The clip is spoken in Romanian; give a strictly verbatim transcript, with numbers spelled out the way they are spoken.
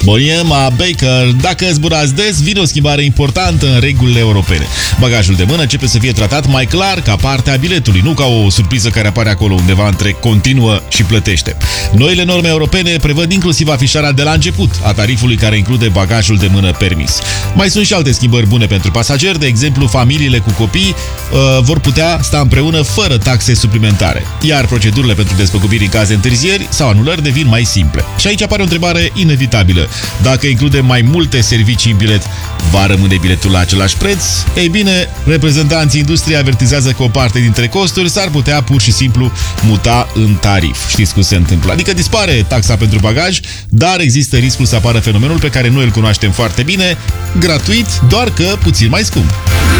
Bonie, ma Baker, dacă zburați des, vine o schimbare importantă în regulile europene. Bagajul de mână începe să fie tratat mai clar ca parte a biletului, nu ca o surpriză care apare acolo undeva între continuă și plătește. Noile norme europene prevăd inclusiv afișarea de la început a tarifului care include bagajul de mână permis. Mai sunt și alte schimbări bune pentru pasageri, de exemplu, familiile cu copii uh, vor putea sta împreună fără taxe suplimentare, iar procedurile pentru despăgubiri în caz de întârzieri sau anulări devin mai simple. Și aici apare o întrebare inevitabilă. Dacă includem mai multe servicii în bilet, va rămâne biletul la același preț? Ei bine, reprezentanții industriei avertizează că o parte dintre costuri s-ar putea pur și simplu muta în tarif. Știți cum se întâmplă? Adică dispare taxa pentru bagaj, dar există riscul să apară fenomenul pe care noi îl cunoaștem foarte bine, gratuit, doar că puțin mai scump.